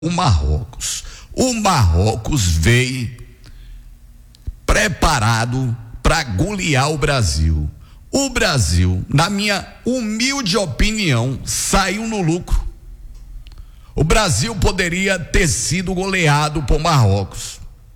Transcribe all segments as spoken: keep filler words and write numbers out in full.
o Marrocos. O Marrocos veio preparado para golear o Brasil. O Brasil, na minha humilde opinião, saiu no lucro. O Brasil poderia ter sido goleado por Marrocos.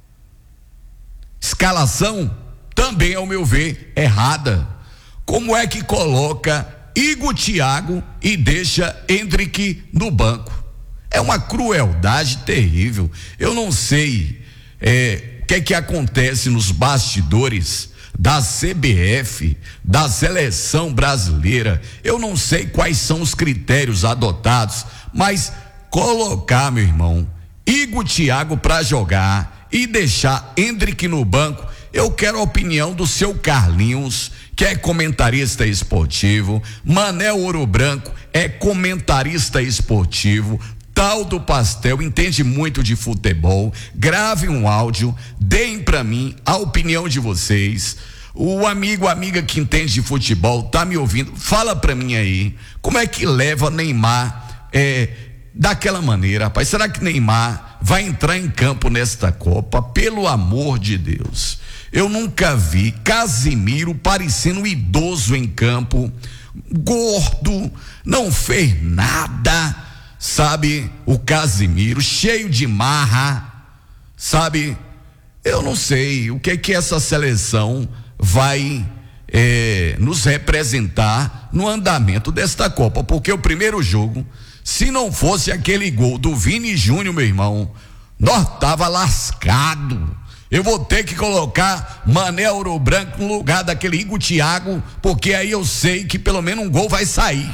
Escalação também, ao meu ver, errada. Como é que coloca Igor Thiago e deixa Endrick no banco? É uma crueldade terrível. Eu não sei é, o que é que acontece nos bastidores da C B F, da seleção brasileira. Eu não sei quais são os critérios adotados, mas colocar, meu irmão, Igor Thiago para jogar e deixar Endrick no banco, eu quero a opinião do seu Carlinhos, que é comentarista esportivo, Manel Ouro Branco é comentarista esportivo, Tal do Pastel entende muito de futebol. Grave um áudio, deem para mim a opinião de vocês. O amigo, amiga que entende de futebol, tá me ouvindo? Fala para mim aí, como é que leva Neymar é, daquela maneira, rapaz? Será que Neymar vai entrar em campo nesta Copa? Pelo amor de Deus, eu nunca vi Casimiro parecendo um idoso em campo, gordo, não fez nada. Sabe, o Casimiro cheio de marra, sabe? Eu não sei o que é que essa seleção vai é, nos representar no andamento desta Copa, porque o primeiro jogo, se não fosse aquele gol do Vini Júnior, meu irmão, nós tava lascado. Eu vou ter que colocar Manel Ouro Branco no lugar daquele Igor Thiago, porque aí eu sei que pelo menos um gol vai sair.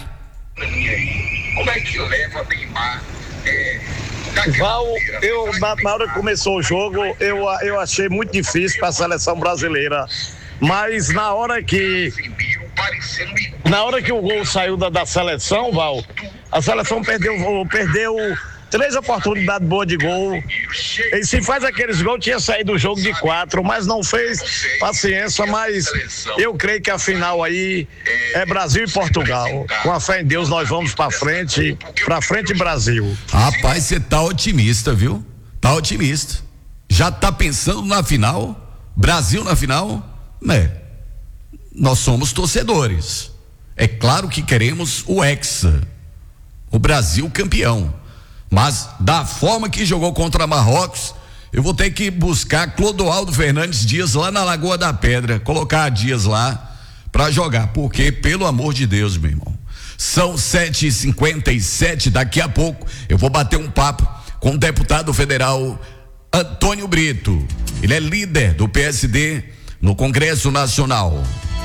Como é que leva Neymar? É, Val, eu na, na hora que começou o jogo, eu, eu achei muito difícil para a seleção brasileira. Mas na hora que na hora que o gol saiu da, da seleção, Val, a seleção perdeu, perdeu três oportunidades boas de gol. E se faz aqueles gols, tinha saído o jogo de quatro, mas não fez. Paciência, mas eu creio que a final aí é Brasil e Portugal. Com a fé em Deus, nós vamos pra frente, pra frente Brasil. Rapaz, você tá otimista, viu? Tá otimista. Já tá pensando na final? Brasil na final? Né? Nós somos torcedores. É claro que queremos o Hexa, o Brasil campeão. Mas da forma que jogou contra Marrocos, eu vou ter que buscar Clodoaldo Fernandes Dias lá na Lagoa da Pedra, colocar Dias lá para jogar, porque pelo amor de Deus, meu irmão, são sete e cinquenta e sete, daqui a pouco eu vou bater um papo com o deputado federal Antônio Brito. Ele é líder do P S D no Congresso Nacional.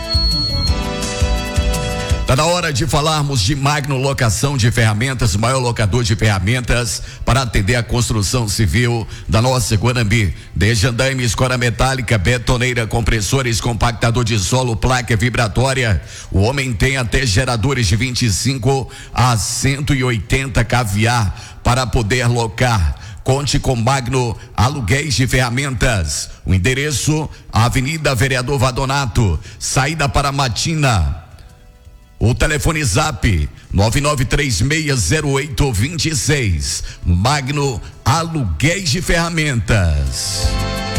Está na hora de falarmos de Magno Locação de Ferramentas, maior locador de ferramentas para atender a construção civil da nossa Guanambi. Desde andaime, escora metálica, betoneira, compressores, compactador de solo, placa vibratória. O homem tem até geradores de vinte e cinco a cento e oitenta caviar para poder locar. Conte com Magno Aluguéis de Ferramentas. O endereço, Avenida Vereador Vadonato, saída para Matina. O telefone zap nove nove três seis zero oito dois seis. Magno Aluguéis de Ferramentas.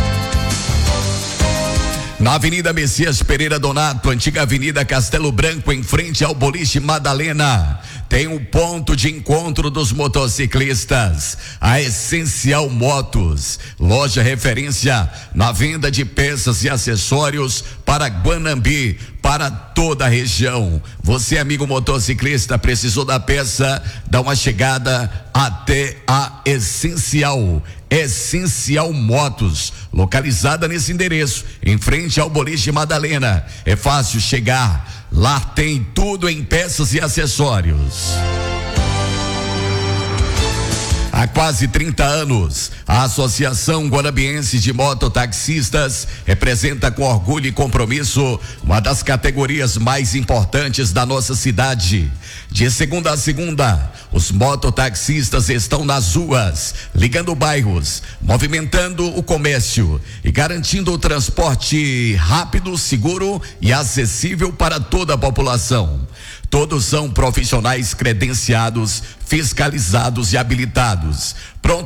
Na Avenida Messias Pereira Donato, antiga Avenida Castelo Branco, em frente ao Boliche Madalena, tem um ponto de encontro dos motociclistas, a Essencial Motos, loja referência na venda de peças e acessórios para Guanambi, para toda a região. Você, amigo motociclista, precisou da peça, dá uma chegada até a Essencial Essencial Motos, localizada nesse endereço, em frente ao Boliche Madalena. É fácil chegar, lá tem tudo em peças e acessórios. Há quase trinta anos, a Associação Guanabiense de Mototaxistas representa com orgulho e compromisso uma das categorias mais importantes da nossa cidade. De segunda a segunda, os mototaxistas estão nas ruas, ligando bairros, movimentando o comércio e garantindo o transporte rápido, seguro e acessível para toda a população. Todos são profissionais credenciados, fiscalizados e habilitados. Pronto